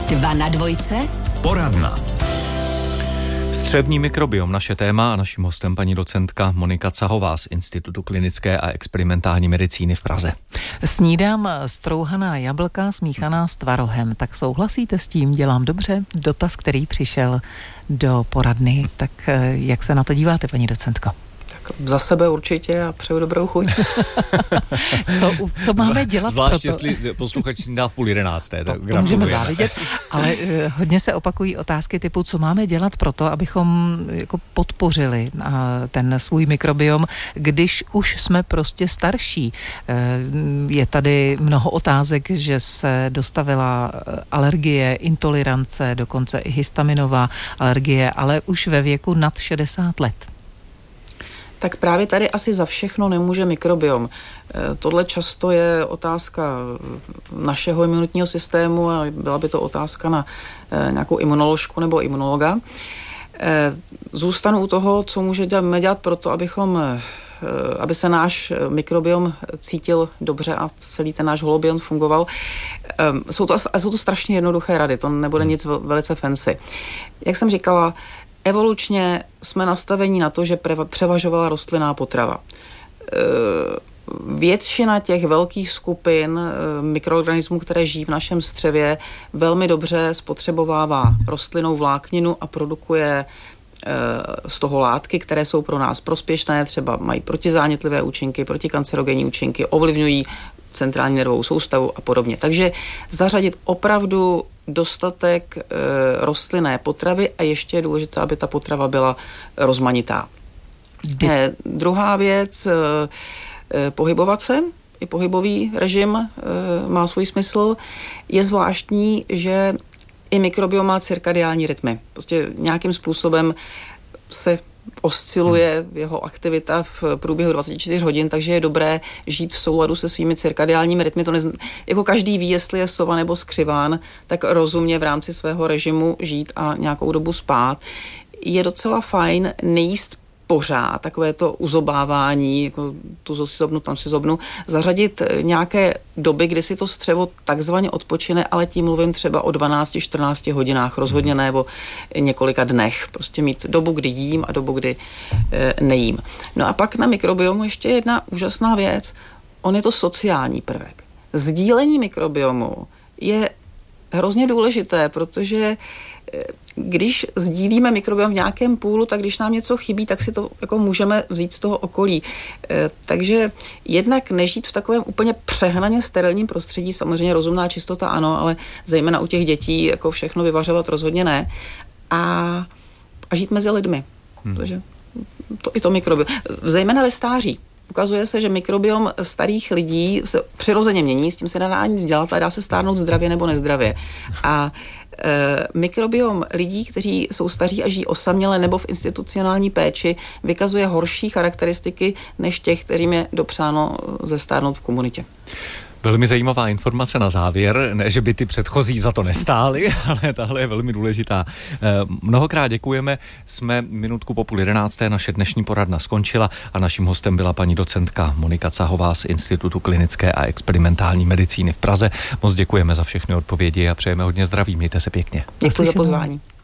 2 na 2. Poradna. Střevní mikrobiom, naše téma, a naším hostem paní docentka Monika Cahová z Institutu klinické a experimentální medicíny v Praze. Snídám strouhaná jablka smíchaná s tvarohem. Tak souhlasíte s tím? Dělám dobře? Dotaz, který přišel do poradny. Tak jak se na to díváte, paní docentko? Za sebe určitě a přeju dobrou chuť. Co máme dělat Zvlášť, proto? jestli posluchač snídá v 10:30. To můžeme závidět, ale hodně se opakují otázky typu, co máme dělat proto, abychom jako podpořili ten svůj mikrobiom, když už jsme prostě starší. Je tady mnoho otázek, že se dostavila alergie, intolerance, dokonce i histaminová alergie, ale už ve věku nad 60 let. Tak právě tady asi za všechno nemůže mikrobiom. Tohle často je otázka našeho imunitního systému a byla by to otázka na nějakou imunoložku nebo imunologa. Zůstanu u toho, co můžeme dělat pro to, aby se náš mikrobiom cítil dobře a celý ten náš holobiom fungoval. Jsou to strašně jednoduché rady, to nebude nic velice fancy. Jak jsem říkala, evolučně jsme nastavení na to, že převažovala rostlinná potrava. Většina těch velkých skupin mikroorganismů, které žijí v našem střevě, velmi dobře spotřebovává rostlinnou vlákninu a produkuje z toho látky, které jsou pro nás prospěšné, třeba mají protizánětlivé účinky, protikancerogenní účinky, ovlivňují centrální nervovou soustavu a podobně. Takže zařadit opravdu dostatek rostlinné potravy a ještě je důležité, aby ta potrava byla rozmanitá. Druhá věc, pohybovat se, i pohybový režim má svůj smysl. Je zvláštní, že i mikrobiom má cirkadiální rytmy. Prostě nějakým způsobem se osciluje jeho aktivita v průběhu 24 hodin, takže je dobré žít v souladu se svými cirkadiálními rytmy. Jako každý ví, jestli je sova nebo skřiván, tak rozumně v rámci svého režimu žít a nějakou dobu spát. Je docela fajn nejíst pořád, takové to uzobávání, jako tu si zobnu, tam si zobnu, zařadit nějaké doby, kdy si to střevo takzvaně odpočine, ale tím mluvím třeba o 12-14 hodinách, rozhodně ne o několika dnech. Prostě mít dobu, kdy jím a dobu, kdy nejím. No a pak na mikrobiomu ještě jedna úžasná věc. On je to sociální prvek. Sdílení mikrobiomu je hrozně důležité, protože když sdílíme mikrobiom v nějakém půlu, tak když nám něco chybí, tak si to jako můžeme vzít z toho okolí. Takže jednak nežít v takovém úplně přehnaně sterilním prostředí, samozřejmě rozumná čistota ano, ale zejména u těch dětí jako všechno vyvařovat rozhodně ne. A žít mezi lidmi. Protože i to mikrobiom. Zejména ve stáří. Ukazuje se, že mikrobiom starých lidí se přirozeně mění, s tím se nedá nic dělat, ale dá se stárnout zdravě nebo nezdravě. A mikrobiom lidí, kteří jsou staří a žijí osaměle nebo v institucionální péči, vykazuje horší charakteristiky než těch, kterým je dopřáno zestárnout v komunitě. Velmi zajímavá informace na závěr, ne, že by ty předchozí za to nestály, ale tahle je velmi důležitá. Mnohokrát děkujeme, jsme minutku po 10:30, naše dnešní poradna skončila a naším hostem byla paní docentka Monika Cahová z Institutu klinické a experimentální medicíny v Praze. Moc děkujeme za všechny odpovědi a přejeme hodně zdraví, mějte se pěkně. Děkuji za pozvání.